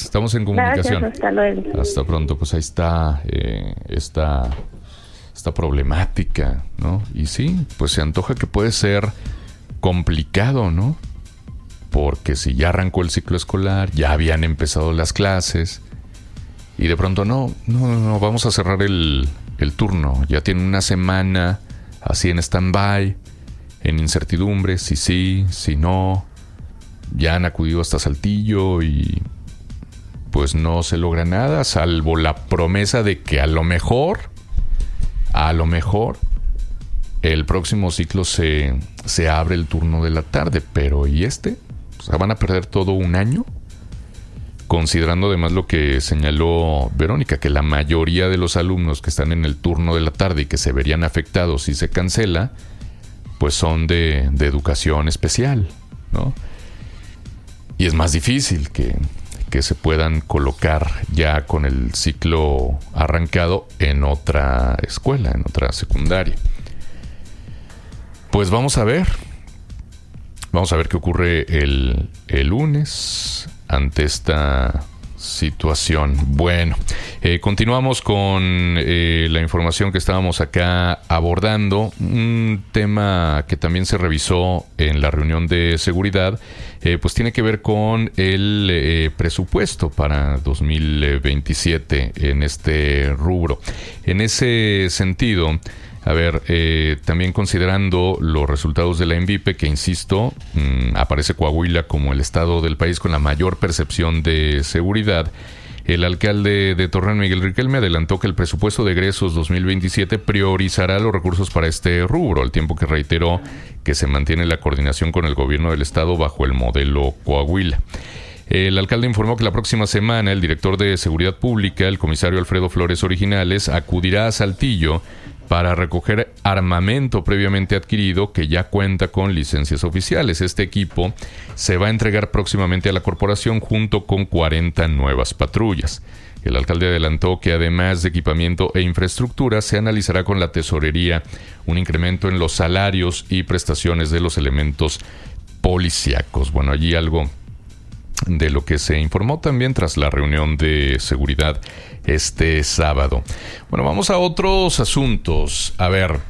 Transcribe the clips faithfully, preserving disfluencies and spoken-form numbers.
Estamos en comunicación. Gracias, hasta luego. Hasta pronto. Pues ahí está eh, esta, esta problemática, ¿no? Y sí, pues se antoja que puede ser complicado, ¿no? Porque si ya arrancó el ciclo escolar, ya habían empezado las clases y de pronto no, no, no, vamos a cerrar el, el turno. Ya tienen una semana así en stand-by, en incertidumbre, si sí, si no. Ya han acudido hasta Saltillo y pues no se logra nada, salvo la promesa de que a lo mejor, a lo mejor, el próximo ciclo se, se abre el turno de la tarde. Pero ¿y este? O sea, ¿van a perder todo un año? Considerando además lo que señaló Verónica, que la mayoría de los alumnos que están en el turno de la tarde y que se verían afectados si se cancela, pues son de, de educación especial, ¿no? Y es más difícil que, que se puedan colocar ya con el ciclo arrancado en otra escuela, en otra secundaria. Pues vamos a ver. Vamos a ver qué ocurre el, el lunes ante esta situación. Bueno, eh, continuamos con eh, la información que estábamos acá abordando. Un tema que también se revisó en la reunión de seguridad, eh, pues tiene que ver con el eh, presupuesto para dos mil veintisiete en este rubro. En ese sentido, a ver, eh, también considerando los resultados de la ENVIPE, que insisto, mmm, aparece Coahuila como el estado del país con la mayor percepción de seguridad, el alcalde de Torreón, Miguel Riquelme, adelantó que el presupuesto de egresos dos mil veintisiete priorizará los recursos para este rubro, al tiempo que reiteró que se mantiene la coordinación con el gobierno del estado bajo el modelo Coahuila. El alcalde informó que la próxima semana el director de Seguridad Pública, el comisario Alfredo Flores Originales, acudirá a Saltillo para recoger armamento previamente adquirido que ya cuenta con licencias oficiales. Este equipo se va a entregar próximamente a la corporación junto con cuarenta nuevas patrullas. El alcalde adelantó que además de equipamiento e infraestructura, se analizará con la tesorería un incremento en los salarios y prestaciones de los elementos policíacos. Bueno, allí algo de lo que se informó también tras la reunión de seguridad este sábado. Bueno, vamos a otros asuntos. A ver,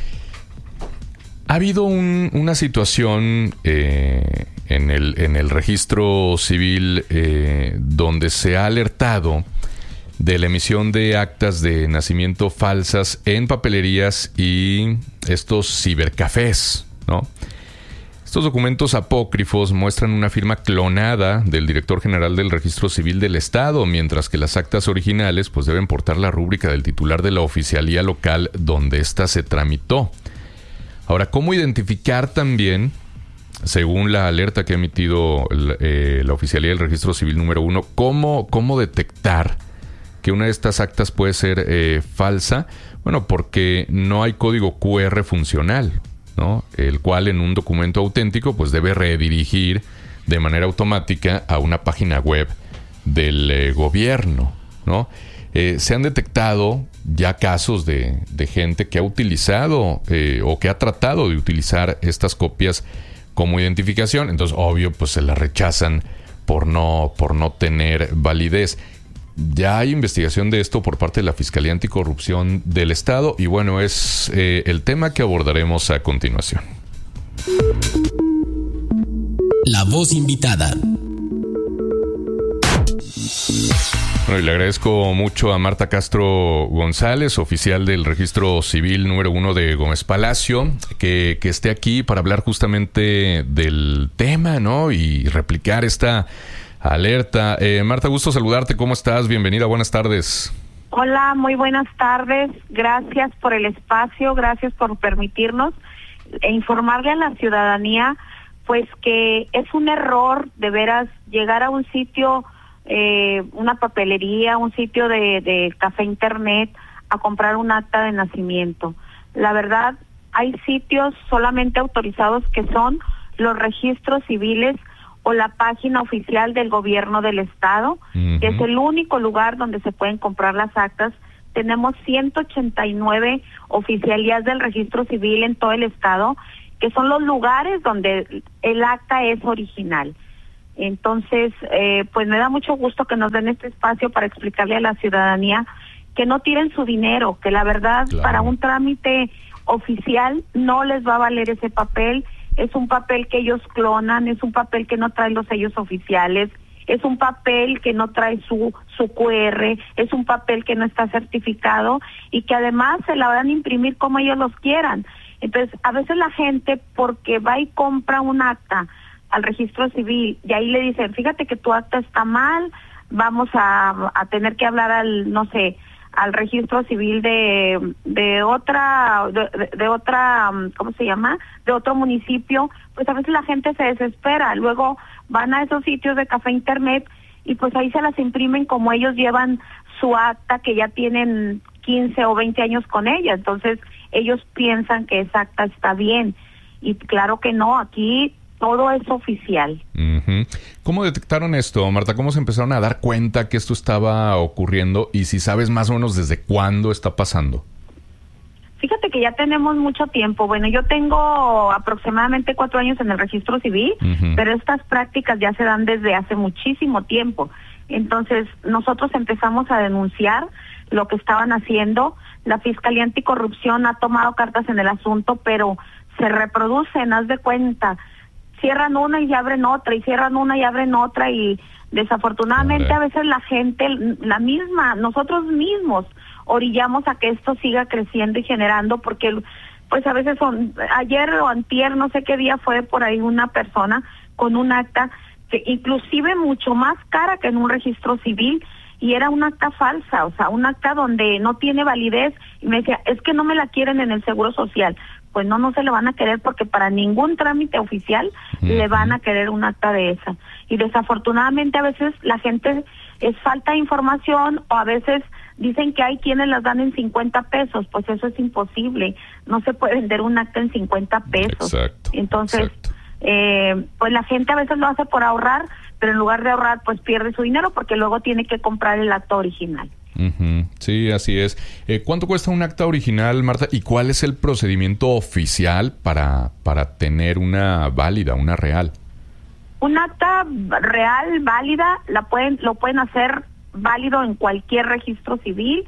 ha habido un, una situación eh, en, el, en el registro civil eh, donde se ha alertado de la emisión de actas de nacimiento falsas en papelerías y estos cibercafés, ¿no? Estos documentos apócrifos muestran una firma clonada del director general del Registro Civil del Estado, mientras que las actas originales pues deben portar la rúbrica del titular de la oficialía local donde ésta se tramitó. Ahora, ¿cómo identificar también, según la alerta que ha emitido eh, la oficialía del Registro Civil número uno, cómo, cómo detectar que una de estas actas puede ser eh, falsa? Bueno, porque no hay código cu erre funcional, ¿no? El cual en un documento auténtico pues debe redirigir de manera automática a una página web del eh, gobierno, ¿no? Eh, se han detectado ya casos de, de gente que ha utilizado eh, o que ha tratado de utilizar estas copias como identificación. Entonces, obvio, pues se las rechazan por no, por no tener validez. Ya hay investigación de esto por parte de la Fiscalía Anticorrupción del Estado y bueno, es eh, el tema que abordaremos a continuación. La voz invitada. Bueno, y le agradezco mucho a Marta Castro González, oficial del Registro Civil número uno de Gómez Palacio, que, que esté aquí para hablar justamente del tema, ¿no? Y replicar esta alerta. Eh, Marta, gusto saludarte. ¿Cómo estás? Bienvenida. Buenas tardes. Hola, muy buenas tardes. Gracias por el espacio, gracias por permitirnos e informarle a la ciudadanía, pues que es un error de veras llegar a un sitio, eh, una papelería, un sitio de, de café internet a comprar un acta de nacimiento. La verdad, hay sitios solamente autorizados que son los registros civiles o la página oficial del gobierno del estado, uh-huh. que es el único lugar donde se pueden comprar las actas. Tenemos ciento ochenta y nueve oficialías del registro civil en todo el estado, que son los lugares donde el acta es original. Entonces, eh, pues me da mucho gusto que nos den este espacio para explicarle a la ciudadanía que no tiren su dinero, que la verdad claro. para un trámite oficial no les va a valer ese papel. Es un papel que ellos clonan, es un papel que no trae los sellos oficiales, es un papel que no trae su su cu erre, es un papel que no está certificado y que además se la van a imprimir como ellos los quieran. Entonces, a veces la gente, porque va y compra un acta al registro civil y ahí le dicen, fíjate que tu acta está mal, vamos a, a tener que hablar al, no sé, al registro civil de de otra de, de otra ¿cómo se llama? de otro municipio, pues a veces la gente se desespera, luego van a esos sitios de café internet y pues ahí se las imprimen como ellos llevan su acta que ya tienen quince o veinte años con ella, entonces ellos piensan que esa acta está bien y claro que no, aquí todo es oficial. Uh-huh. ¿Cómo detectaron esto, Marta? ¿Cómo se empezaron a dar cuenta que esto estaba ocurriendo? Y si sabes más o menos desde cuándo está pasando. Fíjate que ya tenemos mucho tiempo. Bueno, yo tengo aproximadamente cuatro años en el registro civil, uh-huh. pero estas prácticas ya se dan desde hace muchísimo tiempo. Entonces, nosotros empezamos a denunciar lo que estaban haciendo. La Fiscalía Anticorrupción ha tomado cartas en el asunto, pero se reproducen, haz de cuenta. Cierran una y abren otra, y cierran una y abren otra, y desafortunadamente a veces la gente, la misma, nosotros mismos, orillamos a que esto siga creciendo y generando, porque pues a veces son, ayer o antier, no sé qué día fue por ahí una persona con un acta que inclusive mucho más cara que en un registro civil, y era un acta falsa, o sea, un acta donde no tiene validez, y me decía, es que no me la quieren en el Seguro Social. Pues no, no se le van a querer porque para ningún trámite oficial uh-huh. le van a querer un acta de esa. Y desafortunadamente a veces la gente es falta de información o a veces dicen que hay quienes las dan en cincuenta pesos, pues eso es imposible. No se puede vender un acta en cincuenta pesos. Exacto. Entonces, exacto. Eh, pues la gente a veces lo hace por ahorrar, pero en lugar de ahorrar pues pierde su dinero porque luego tiene que comprar el acta original. Uh-huh. Sí, así es. Eh, ¿Cuánto cuesta un acta original, Marta? ¿Y cuál es el procedimiento oficial para, para tener una válida, una real? Un acta real, válida, la pueden, lo pueden hacer válido en cualquier registro civil.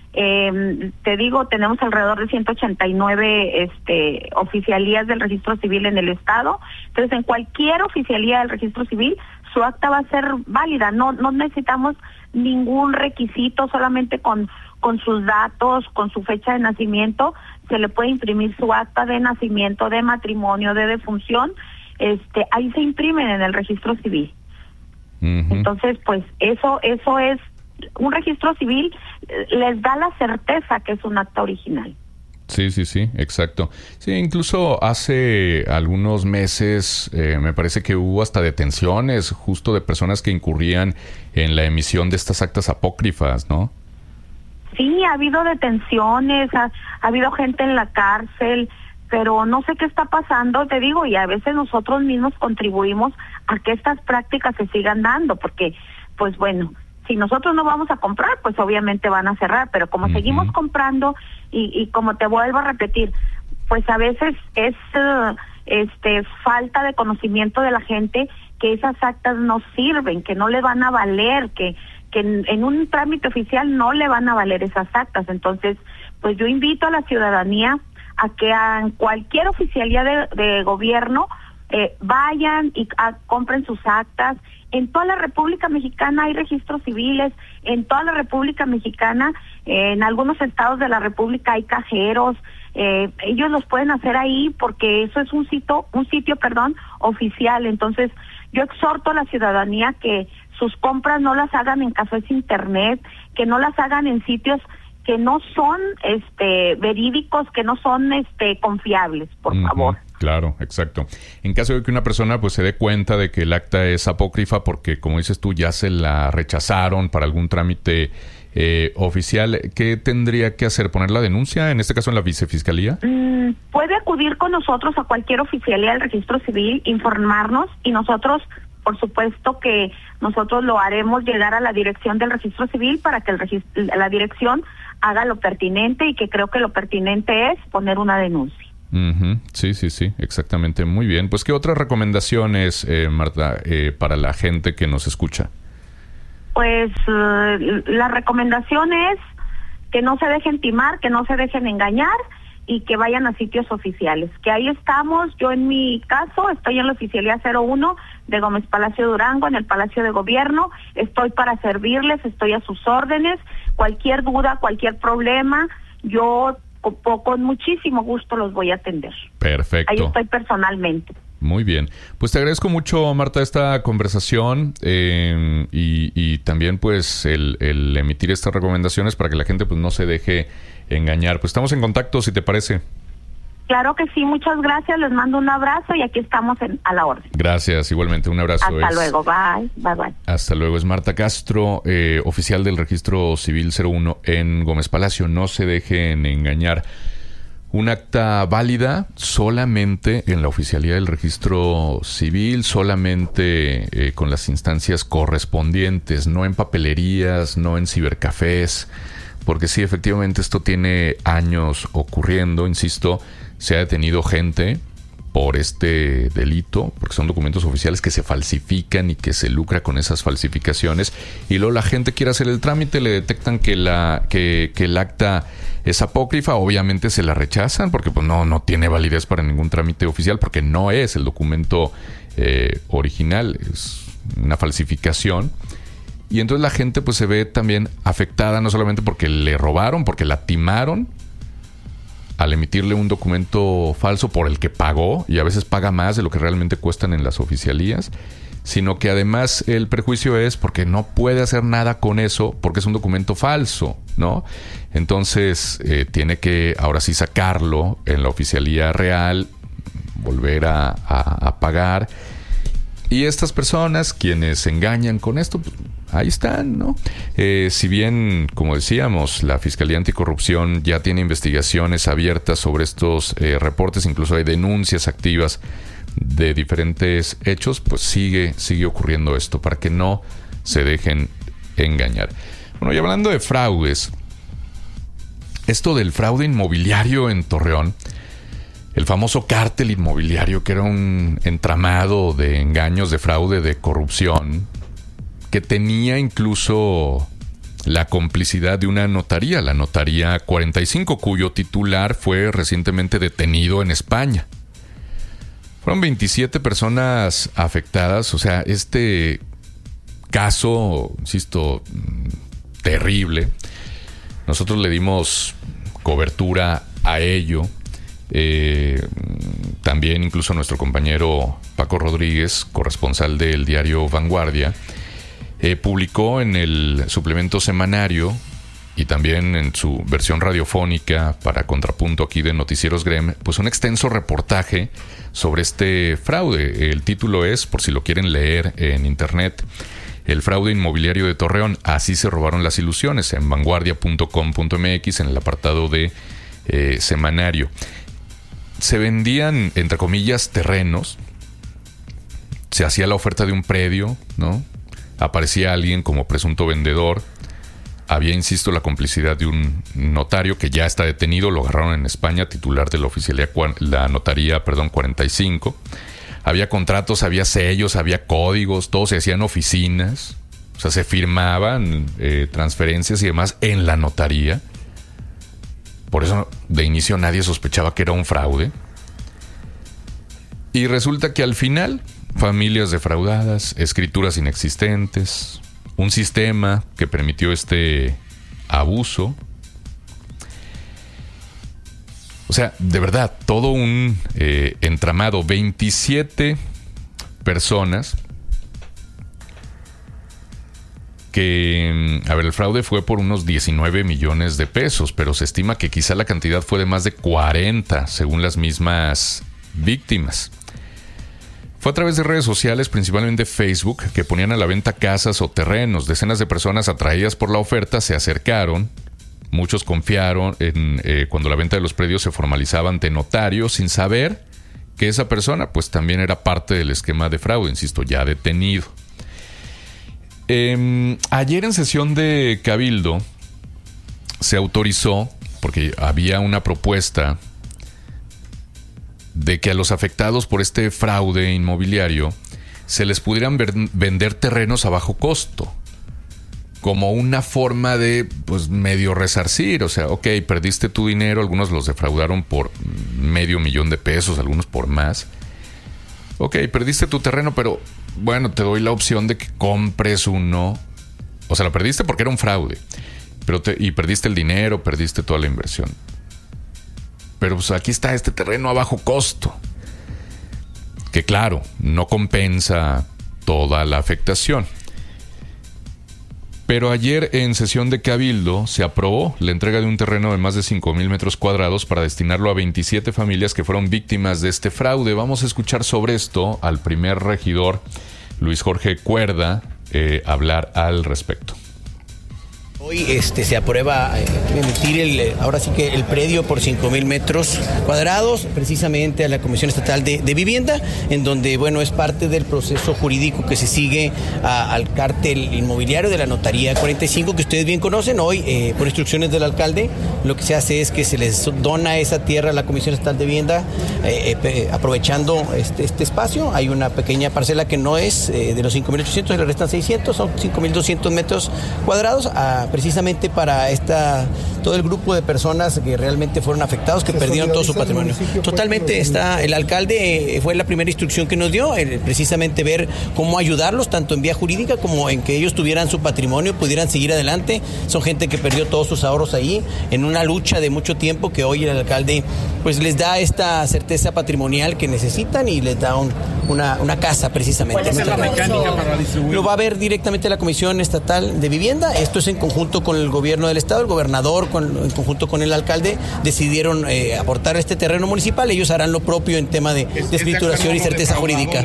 Eh, te digo, tenemos alrededor de ciento ochenta y nueve este, oficialías del registro civil en el estado. Entonces, en cualquier oficialía del registro civil, su acta va a ser válida. No, no necesitamos ningún requisito, solamente con, con sus datos, con su fecha de nacimiento, se le puede imprimir su acta de nacimiento, de matrimonio, de defunción. Este, ahí se imprimen en el registro civil. Uh-huh. Entonces, pues, eso, eso es un registro civil, les da la certeza que es un acta original. Sí, sí, sí, exacto. Sí, incluso hace algunos meses eh, me parece que hubo hasta detenciones justo de personas que incurrían en la emisión de estas actas apócrifas, ¿no? Sí, ha habido detenciones, ha, ha habido gente en la cárcel, pero no sé qué está pasando, te digo, y a veces nosotros mismos contribuimos a que estas prácticas se sigan dando, porque, pues bueno, si nosotros no vamos a comprar, pues obviamente van a cerrar, pero como uh-huh. seguimos comprando y, y como te vuelvo a repetir, pues a veces es uh, este falta de conocimiento de la gente que esas actas no sirven, que no le van a valer, que que en, en un trámite oficial no le van a valer esas actas. Entonces, pues yo invito a la ciudadanía a que a cualquier oficialía de, de gobierno eh, vayan y a, compren sus actas. En toda la República Mexicana hay registros civiles, en toda la República Mexicana, eh, en algunos estados de la República hay cajeros, eh, ellos los pueden hacer ahí porque eso es un sitio, un sitio, perdón, oficial. Entonces, yo exhorto a la ciudadanía que sus compras no las hagan en cafés internet, que no las hagan en sitios que no son este verídicos, que no son este confiables, por uh-huh. favor. Claro, exacto. En caso de que una persona pues se dé cuenta de que el acta es apócrifa porque, como dices tú, ya se la rechazaron para algún trámite eh, oficial, ¿qué tendría que hacer? ¿Poner la denuncia, en este caso en la vicefiscalía? Mm, puede acudir con nosotros a cualquier oficialía del registro civil, informarnos, y nosotros, por supuesto que nosotros lo haremos llegar a la dirección del registro civil para que el registro, la dirección haga lo pertinente, y que creo que lo pertinente es poner una denuncia. Uh-huh. Sí, sí, sí, exactamente. Muy bien. Pues, ¿qué otras recomendaciones, eh, Marta, eh, para la gente que nos escucha? Pues uh, la recomendación es que no se dejen timar, que no se dejen engañar y que vayan a sitios oficiales. Que ahí estamos. Yo en mi caso estoy en la oficialía cero uno de Gómez Palacio Durango, en el Palacio de Gobierno. Estoy para servirles, estoy a sus órdenes. Cualquier duda, cualquier problema, yo con, con muchísimo gusto los voy a atender. Perfecto. Ahí estoy personalmente. Muy bien. Pues te agradezco mucho, Marta, esta conversación eh, y, y también pues el, el emitir estas recomendaciones para que la gente pues no se deje engañar. Pues estamos en contacto, si te parece. Claro que sí, muchas gracias, les mando un abrazo y aquí estamos en, a la orden. Gracias, igualmente, un abrazo. Hasta es, luego, bye, bye, bye. Hasta luego, es Marta Castro, eh, oficial del Registro Civil cero uno en Gómez Palacio. No se dejen engañar. Un acta válida solamente en la oficialía del Registro Civil, solamente eh, con las instancias correspondientes, no en papelerías, no en cibercafés, porque sí, efectivamente esto tiene años ocurriendo, insisto. Se ha detenido gente por este delito, porque son documentos oficiales que se falsifican y que se lucra con esas falsificaciones, y luego la gente quiere hacer el trámite, le detectan que la que, que el acta es apócrifa, obviamente se la rechazan porque pues no, no tiene validez para ningún trámite oficial, porque no es el documento eh, original, es una falsificación. Y entonces la gente pues se ve también afectada, no solamente porque le robaron, porque la timaron al emitirle un documento falso por el que pagó, y a veces paga más de lo que realmente cuestan en las oficialías, sino que además el perjuicio es porque no puede hacer nada con eso porque es un documento falso, ¿no? Entonces eh, tiene que ahora sí sacarlo en la oficialía real, volver a, a, a pagar. Y estas personas, quienes se engañan con esto, pues ahí están, ¿no? Eh, si bien, como decíamos, la Fiscalía Anticorrupción ya tiene investigaciones abiertas sobre estos eh, reportes, incluso hay denuncias activas de diferentes hechos, pues sigue, sigue ocurriendo esto, para que no se dejen engañar. Bueno, y hablando de fraudes, esto del fraude inmobiliario en Torreón, el famoso cártel inmobiliario, que era un entramado de engaños, de fraude, de corrupción, que tenía incluso la complicidad de una notaría, la Notaría cuarenta y cinco, cuyo titular fue recientemente detenido en España. Fueron veintisiete personas afectadas, o sea, este caso, insisto, terrible. Nosotros le dimos cobertura a ello. Eh, también incluso nuestro compañero Paco Rodríguez, corresponsal del diario Vanguardia, eh, publicó en el suplemento semanario y también en su versión radiofónica para Contrapunto aquí de Noticieros Grem, pues un extenso reportaje sobre este fraude. El título es, por si lo quieren leer en internet, El fraude inmobiliario de Torreón, así se robaron las ilusiones, en vanguardia punto com punto m x, en el apartado de eh, semanario. Se vendían, entre comillas, terrenos. Se hacía la oferta de un predio, ¿no? Aparecía alguien como presunto vendedor. Había, insisto, la complicidad de un notario que ya está detenido. Lo agarraron en España, titular de la oficialía, la notaría, perdón, cuarenta y cinco. Había contratos, había sellos, había códigos. Todo se hacía en oficinas. O sea, se firmaban eh, transferencias y demás en la notaría. Por eso de inicio nadie sospechaba que era un fraude. Y resulta que al final, familias defraudadas, escrituras inexistentes, un sistema que permitió este abuso. O sea, de verdad, todo un eh, entramado. veintisiete personas que, a ver, el fraude fue por unos diecinueve millones de pesos, pero se estima que quizá la cantidad fue de más de cuarenta, según las mismas víctimas. Fue a través de redes sociales, principalmente Facebook, que ponían a la venta casas o terrenos. Decenas de personas atraídas por la oferta se acercaron. Muchos confiaron en eh, cuando la venta de los predios se formalizaba ante notario, sin saber que esa persona pues también era parte del esquema de fraude, insisto, ya detenido. Eh, ayer en sesión de Cabildo se autorizó, porque había una propuesta de que a los afectados por este fraude inmobiliario se les pudieran ver, vender terrenos a bajo costo, como una forma de, pues, medio resarcir. O sea, ok, perdiste tu dinero, algunos los defraudaron por medio millón de pesos, algunos por más. Ok, perdiste tu terreno, pero bueno, te doy la opción de que compres uno. O sea, lo perdiste porque era un fraude, pero te, y perdiste el dinero, perdiste toda la inversión. Pero pues aquí está este terreno a bajo costo, que claro, no compensa toda la afectación. Pero ayer en sesión de Cabildo se aprobó la entrega de un terreno de más de cinco mil metros cuadrados para destinarlo a veintisiete familias que fueron víctimas de este fraude. Vamos a escuchar sobre esto al primer regidor, Luis Jorge Cuerda, eh, hablar al respecto. Hoy este, se aprueba eh, emitir el, ahora sí que el predio por cinco mil metros cuadrados, precisamente a la Comisión Estatal de, de Vivienda, en donde, bueno, es parte del proceso jurídico que se sigue a, al cártel inmobiliario de la Notaría cuarenta y cinco, que ustedes bien conocen. Hoy, eh, por instrucciones del alcalde, lo que se hace es que se les dona esa tierra a la Comisión Estatal de Vivienda, eh, eh, aprovechando este, este espacio. Hay una pequeña parcela que no es eh, de los cinco mil ochocientos, le restan seiscientos, son cinco mil doscientos metros cuadrados, a precisamente para esta todo el grupo de personas que realmente fueron afectados, que perdieron todo su patrimonio. Totalmente está, el alcalde eh, fue la primera instrucción que nos dio, eh, precisamente ver cómo ayudarlos, tanto en vía jurídica como en que ellos tuvieran su patrimonio, pudieran seguir adelante. Son gente que perdió todos sus ahorros ahí, en una lucha de mucho tiempo, que hoy el alcalde pues les da esta certeza patrimonial que necesitan y les da un, una, una casa precisamente. ¿Cuál es la mecánica para distribuir? Lo va a ver directamente la Comisión Estatal de Vivienda. Esto es en conjunto con el gobierno del estado, el gobernador con, en conjunto con el alcalde decidieron eh, aportar este terreno municipal. Ellos harán lo propio en tema de, de escrituración y certeza jurídica.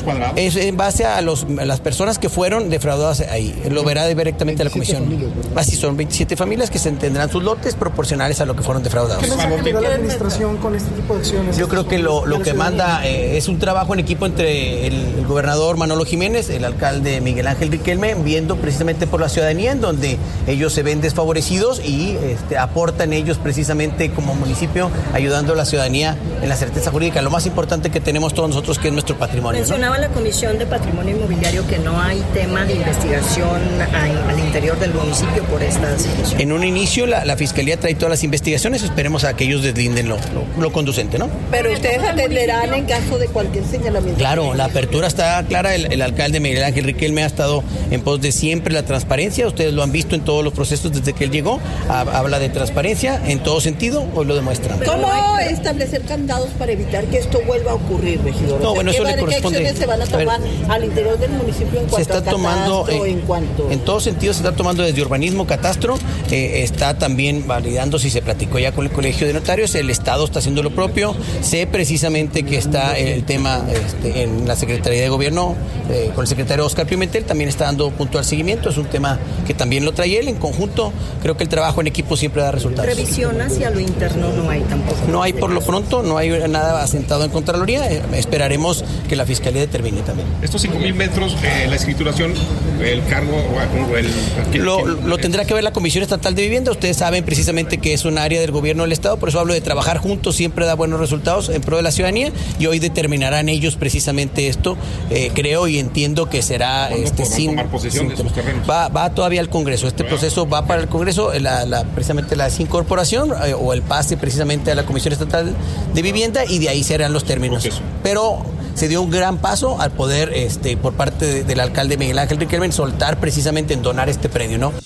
Es en base a, los, a las personas que fueron defraudadas ahí. Lo verá directamente la comisión. Familias, así son veintisiete familias que se tendrán sus lotes proporcionales a lo que fueron defraudados. ¿Qué mensaje le da la administración con este tipo de acciones? Yo creo que lo, lo que manda eh, es un trabajo en equipo entre el, el gobernador Manolo Jiménez, el alcalde Miguel Ángel Riquelme, viendo precisamente por la ciudadanía, en donde ellos se ven desfavorecidos y este, aportan ellos precisamente como municipio, ayudando a la ciudadanía en la certeza jurídica, lo más importante que tenemos todos nosotros, que es nuestro patrimonio. Mencionaba, ¿no?, la Comisión de Patrimonio Inmobiliario que no hay tema de investigación a, al interior del municipio por esta situación. En un inicio la, la Fiscalía trae todas las investigaciones, esperemos a que ellos deslinden lo, lo, lo conducente, ¿no? Pero ustedes atenderán en caso de cualquier señalamiento. Claro, la apertura está clara, el, el alcalde Miguel Ángel Riquelme ha estado en pos de siempre la transparencia, ustedes lo han visto en todos los procesos desde que él llegó, habla de transparencia en todo sentido, hoy lo demuestra. ¿Cómo establecer candados para evitar que esto vuelva a ocurrir, regidor? No, o sea, bueno, eso le corresponde. ¿Qué acciones se van a tomar a ver, al interior del municipio en cuanto se está a catastro, tomando, eh, en cuanto... En todo sentido se está tomando desde urbanismo, catastro, eh, está también validando, si se platicó ya con el Colegio de Notarios, el Estado está haciendo lo propio, sé precisamente que está el tema este, en la Secretaría de Gobierno, eh, con el secretario Oscar Pimentel, también está dando puntual seguimiento, es un tema que también lo trae él en conjunto, creo que el trabajo en equipo siempre da resultados. Revisión hacia lo interno no hay tampoco. No hay por lo pronto, no hay nada asentado en Contraloría, eh, esperaremos que la Fiscalía determine también. Estos cinco mil metros, eh, la escrituración, el cargo o el... Lo, lo tendrá que ver la Comisión Estatal de Vivienda, ustedes saben precisamente que es un área del gobierno del Estado, por eso hablo de trabajar juntos, siempre da buenos resultados en pro de la ciudadanía y hoy determinarán ellos precisamente esto, eh, creo y entiendo que será este, sin... tomar posesión de sus terrenos? Va, va todavía al Congreso, este proceso va para el Congreso, la, la, precisamente la desincorporación eh, o el pase precisamente a la Comisión Estatal de Vivienda y de ahí serán los términos. Proceso. Pero se dio un gran paso al poder, este, por parte de, del alcalde Miguel Ángel Riquelme, soltar precisamente en donar este predio, ¿no?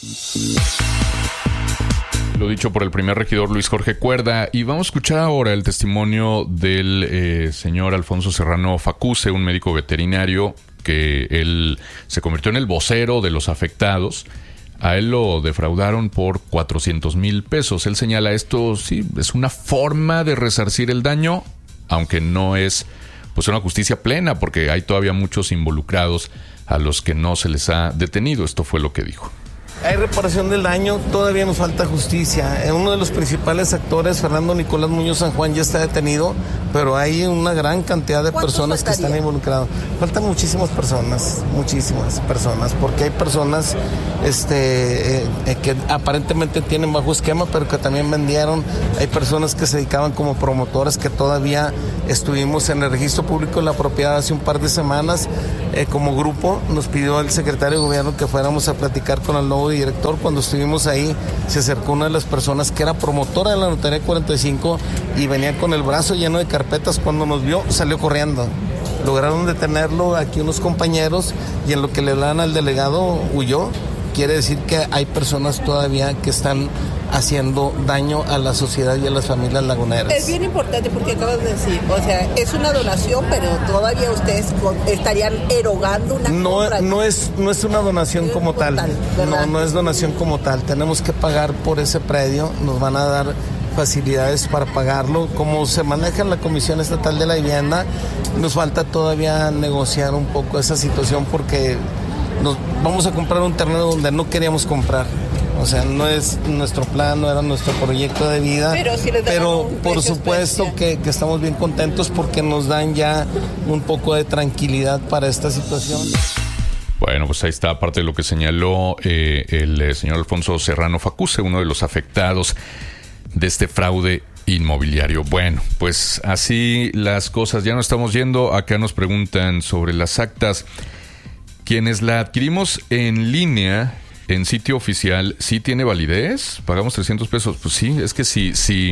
Lo dicho por el primer regidor Luis Jorge Cuerda, y vamos a escuchar ahora el testimonio del eh, señor Alfonso Serrano Facuse, un médico veterinario que él se convirtió en el vocero de los afectados. A él lo defraudaron por cuatrocientos mil pesos. Él señala esto, sí, es una forma de resarcir el daño, aunque no es pues una justicia plena, porque hay todavía muchos involucrados a los que no se les ha detenido. Esto fue lo que dijo. Hay reparación del daño, todavía nos falta justicia. Uno de los principales actores, Fernando Nicolás Muñoz San Juan, ya está detenido, pero hay una gran cantidad de personas que están involucradas. Faltan muchísimas personas, muchísimas personas, porque hay personas este, eh, que aparentemente tienen bajo esquema, pero que también vendieron. Hay personas que se dedicaban como promotoras, que todavía estuvimos en el registro público de la propiedad hace un par de semanas. Eh, como grupo nos pidió el secretario de gobierno que fuéramos a platicar con el nuevo director. Cuando estuvimos ahí se acercó una de las personas que era promotora de la notaría cuarenta y cinco y venía con el brazo lleno de carpetas. Cuando nos vio salió corriendo. Lograron detenerlo aquí unos compañeros y en lo que le hablan al delegado huyó. Quiere decir que hay personas todavía que están haciendo daño a la sociedad y a las familias laguneras. Es bien importante porque acabas de decir, o sea, es una donación, pero todavía ustedes estarían erogando una no, compra. No es, no es una donación es como tal, tal no, no es donación como tal. Tenemos que pagar por ese predio, nos van a dar facilidades para pagarlo. Como se maneja en la Comisión Estatal de la Vivienda, nos falta todavía negociar un poco esa situación porque nos vamos a comprar un terreno donde no queríamos comprar. O sea, no es nuestro plan, no era nuestro proyecto de vida, pero, si pero por supuesto que, que estamos bien contentos porque nos dan ya un poco de tranquilidad para esta situación. Bueno, pues ahí está parte de lo que señaló eh, el eh, señor Alfonso Serrano Facuse, uno de los afectados de este fraude inmobiliario. Bueno, pues así las cosas. Ya nos estamos yendo. Acá nos preguntan sobre las actas. Quienes la adquirimos en línea, en sitio oficial, ¿sí tiene validez? ¿Pagamos trescientos pesos? Pues sí, es que si, si,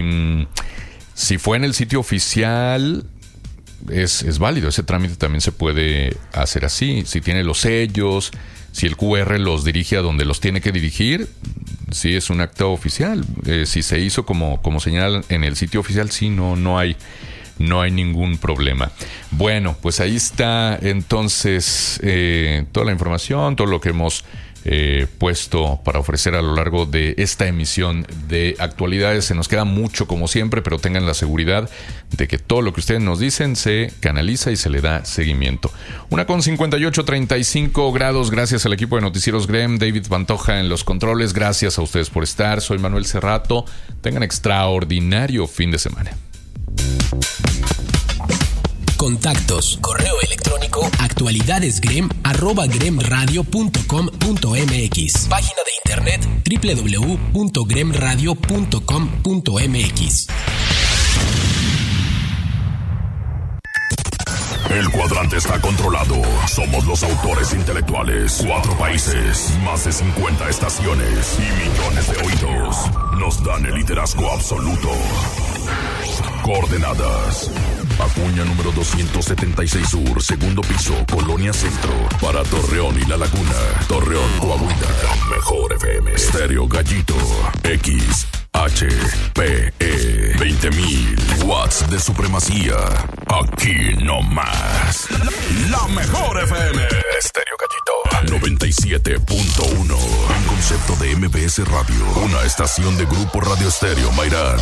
si fue en el sitio oficial, es, es válido. Ese trámite también se puede hacer así. Si tiene los sellos, si el Q R los dirige a donde los tiene que dirigir, sí es un acta oficial. Eh, si se hizo como, como señalan en el sitio oficial, sí, no, no hay... No hay ningún problema. Bueno, pues ahí está entonces eh, toda la información, todo lo que hemos eh, puesto para ofrecer a lo largo de esta emisión de actualidades. Se nos queda mucho como siempre, pero tengan la seguridad de que todo lo que ustedes nos dicen se canaliza y se le da seguimiento. Una con cincuenta y ocho, treinta y cinco grados. Gracias al equipo de Noticieros Grem, David Pantoja en los controles. Gracias a ustedes por estar. Soy Manuel Cerrato. Tengan extraordinario fin de semana. Contactos, correo electrónico, actualidadesgrem arroba gremradio punto com punto mx. Página de internet doble u doble u doble u punto gremradio punto com punto mx. El cuadrante está controlado. Somos los autores intelectuales. Cuatro países, más de cincuenta estaciones y millones de oídos nos dan el liderazgo absoluto. Coordenadas: Acuña número doscientos setenta y seis Sur, segundo piso, Colonia Centro. Para Torreón y La Laguna, Torreón, Coahuila, Mejor F M. Estéreo Gallito, X H P E. veinte mil watts de supremacía. Aquí no más. La Mejor F M. Estéreo Gallito, noventa y siete punto uno. Un concepto de M B S Radio. Una estación de Grupo Radio Estéreo Mairán.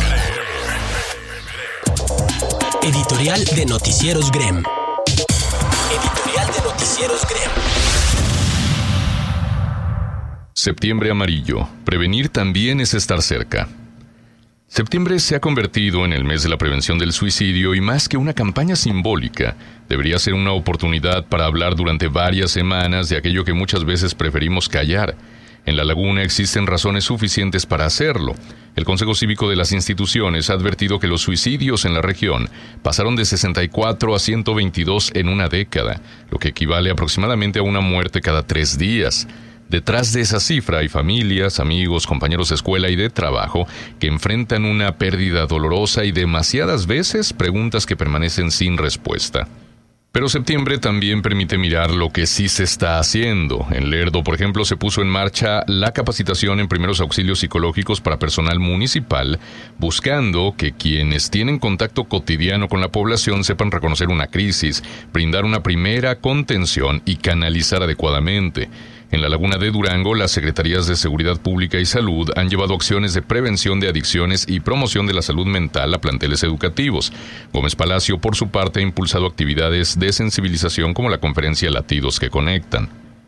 Editorial de Noticieros Grem. Editorial de Noticieros Grem. Septiembre amarillo. Prevenir también es estar cerca. Septiembre se ha convertido en el mes de la prevención del suicidio y más que una campaña simbólica, debería ser una oportunidad para hablar durante varias semanas de aquello que muchas veces preferimos callar. En La Laguna existen razones suficientes para hacerlo. El Consejo Cívico de las Instituciones ha advertido que los suicidios en la región pasaron de sesenta y cuatro a ciento veintidós en una década, lo que equivale aproximadamente a una muerte cada tres días. Detrás de esa cifra hay familias, amigos, compañeros de escuela y de trabajo que enfrentan una pérdida dolorosa y demasiadas veces preguntas que permanecen sin respuesta. Pero septiembre también permite mirar lo que sí se está haciendo. En Lerdo, por ejemplo, se puso en marcha la capacitación en primeros auxilios psicológicos para personal municipal, buscando que quienes tienen contacto cotidiano con la población sepan reconocer una crisis, brindar una primera contención y canalizar adecuadamente. En la Laguna de Durango, las Secretarías de Seguridad Pública y Salud han llevado acciones de prevención de adicciones y promoción de la salud mental a planteles educativos. Gómez Palacio, por su parte, ha impulsado actividades de sensibilización como la conferencia Latidos que Conectan.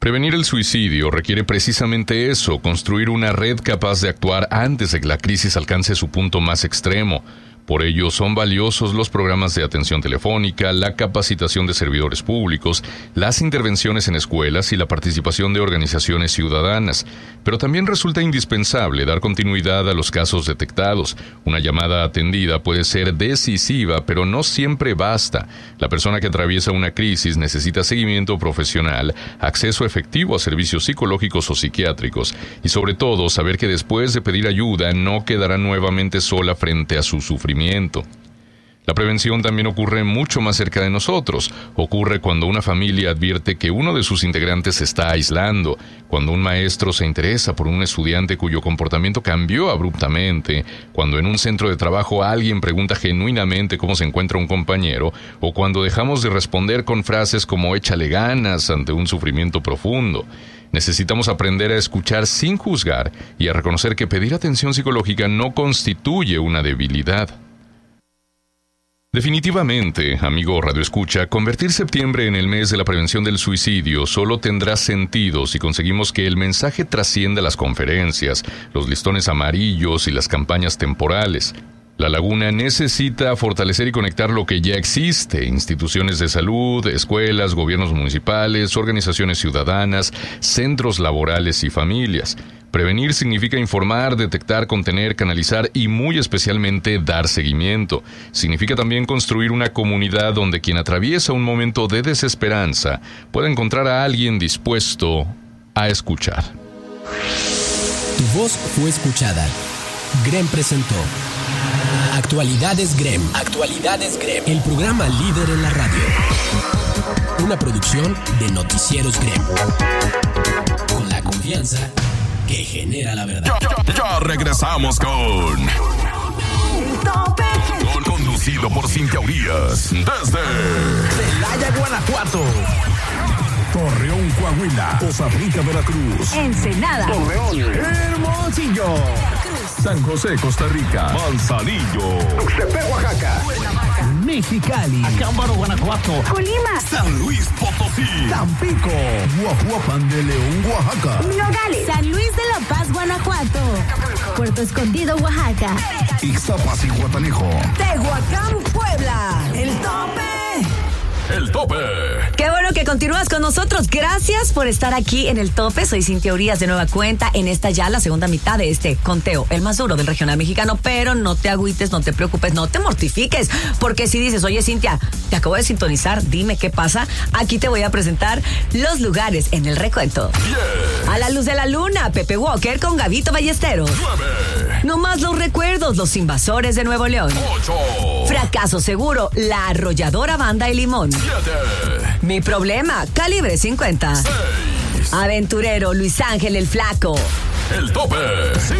Prevenir el suicidio requiere precisamente eso, construir una red capaz de actuar antes de que la crisis alcance su punto más extremo. Por ello, son valiosos los programas de atención telefónica, la capacitación de servidores públicos, las intervenciones en escuelas y la participación de organizaciones ciudadanas. Pero también resulta indispensable dar continuidad a los casos detectados. Una llamada atendida puede ser decisiva, pero no siempre basta. La persona que atraviesa una crisis necesita seguimiento profesional, acceso efectivo a servicios psicológicos o psiquiátricos y, sobre todo, saber que después de pedir ayuda no quedará nuevamente sola frente a su sufrimiento. La prevención también ocurre mucho más cerca de nosotros. Ocurre cuando una familia advierte que uno de sus integrantes se está aislando, cuando un maestro se interesa por un estudiante cuyo comportamiento cambió abruptamente, cuando en un centro de trabajo alguien pregunta genuinamente cómo se encuentra un compañero, o cuando dejamos de responder con frases como échale ganas ante un sufrimiento profundo. Necesitamos aprender a escuchar sin juzgar y a reconocer que pedir atención psicológica no constituye una debilidad. Definitivamente, amigo radioescucha, convertir septiembre en el mes de la prevención del suicidio solo tendrá sentido si conseguimos que el mensaje trascienda las conferencias, los listones amarillos y las campañas temporales. La Laguna necesita fortalecer y conectar lo que ya existe: instituciones de salud, escuelas, gobiernos municipales, organizaciones ciudadanas, centros laborales y familias. Prevenir significa informar, detectar, contener, canalizar y muy especialmente dar seguimiento. Significa también construir una comunidad donde quien atraviesa un momento de desesperanza pueda encontrar a alguien dispuesto a escuchar. Tu voz fue escuchada. Grem presentó Actualidades Grem. Actualidades Grem. El programa líder en la radio. Una producción de Noticieros Grem. Con la confianza que genera la verdad. Ya, ya, ya regresamos con El Tope. Con, conducido por Cintia Urias. Desde Celaya, Guanajuato. Torreón, Coahuila. Poza Rica, Veracruz. Ensenada. Torreón. Hermosillo. San José, Costa Rica. Manzanillo. Tuxtepec, Oaxaca. Mexicali. Acámbaro, Guanajuato. Colima. San Luis Potosí. Tampico. Guajuapan de León, Oaxaca. Nogales. San Luis de la Paz, Guanajuato. Puerto Escondido, Oaxaca. Ixtapas y Guatanejo. Tehuacán, Puebla. El Tope. El Tope. Qué bueno que continúas con nosotros. Gracias por estar aquí en El Tope. Soy Cintia Urias de nueva cuenta en esta ya la segunda mitad de este conteo, el más duro del regional mexicano. Pero no te agüites, no te preocupes, no te mortifiques, porque si dices, oye Cintia, te acabo de sintonizar, dime qué pasa, aquí te voy a presentar los lugares en el recuento. Yeah. A la luz de la luna, Pepe Walker con Gabito Ballesteros. Nueve. No más los recuerdos, los invasores de Nuevo León. Ocho. Fracaso seguro, la arrolladora Banda y Limón. Siete. Mi problema, Calibre cincuenta. Seis. Aventurero, Luis Ángel el Flaco. El Tope. Cinco.